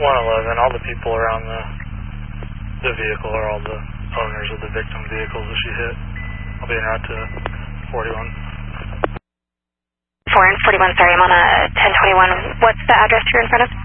111. All the people around the vehicle are all the owners of the victim vehicles that she hit. I'll be en route to 41. 4 and 41, sorry, I'm on a 1021. What's the address you're in front of?